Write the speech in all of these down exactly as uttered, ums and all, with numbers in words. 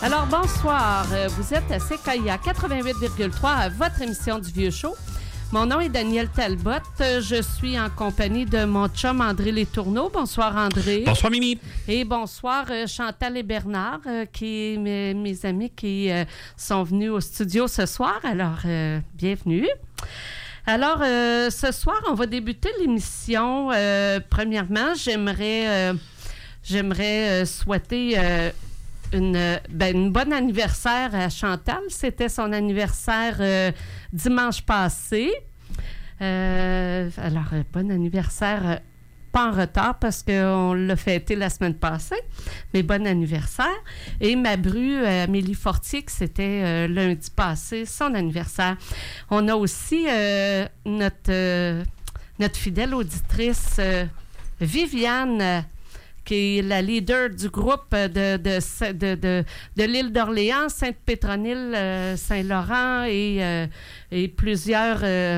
Alors, bonsoir. Vous êtes à C K I A quatre-vingt-huit virgule trois à votre émission du Vieux Show. Mon nom est Danielle Talbot. Je suis en compagnie de mon chum André Letourneau. Bonsoir, André. Bonsoir, Mimi. Et bonsoir, euh, Chantal et Bernard, euh, qui mes, mes amis qui euh, sont venus au studio ce soir. Alors, euh, bienvenue. Alors, euh, ce soir, on va débuter l'émission. Euh, premièrement, j'aimerais, euh, j'aimerais euh, souhaiter euh, une, ben, une bonne anniversaire à Chantal. C'était son anniversaire euh, dimanche passé. Euh, alors, euh, bon anniversaire, euh, pas en retard parce qu'on l'a fêté la semaine passée, mais bon anniversaire. Et ma bru, euh, Amélie Fortier, que c'était euh, lundi passé, son anniversaire. On a aussi euh, notre, euh, notre fidèle auditrice euh, Viviane, euh, qui est la leader du groupe de, de, de, de, de l'île d'Orléans, Sainte-Pétronille, euh, Saint-Laurent et, euh, et plusieurs, euh,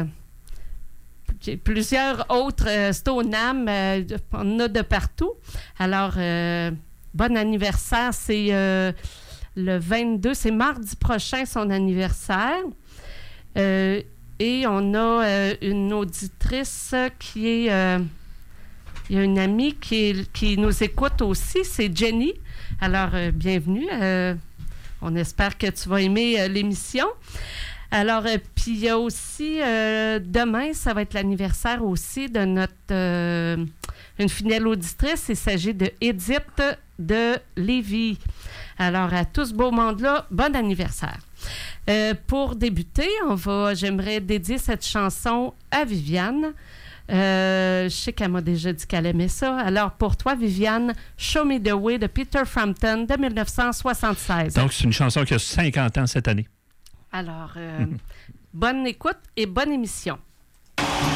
plusieurs autres euh, Stoneham. Euh, on en a de partout. Alors, euh, bon anniversaire. C'est euh, le vingt-deux, c'est mardi prochain son anniversaire. Euh, et on a euh, une auditrice qui est... Euh, Il y a une amie qui, qui nous écoute aussi, c'est Jenny. Alors, euh, bienvenue. Euh, on espère que tu vas aimer euh, l'émission. Alors, euh, puis il y a aussi, euh, demain, ça va être l'anniversaire aussi de notre, euh, une fidèle auditrice. Il s'agit de Edith de Lévis. Alors, à tout ce beau monde-là, bon anniversaire. Euh, pour débuter, on va, j'aimerais dédier cette chanson à Viviane. Euh, je sais qu'elle m'a déjà dit qu'elle aimait ça. Alors, pour toi, Viviane, Show Me the Way de Peter Frampton de dix-neuf cent soixante-seize. Donc, c'est une chanson qui a cinquante ans cette année. Alors, euh, bonne écoute et bonne émission.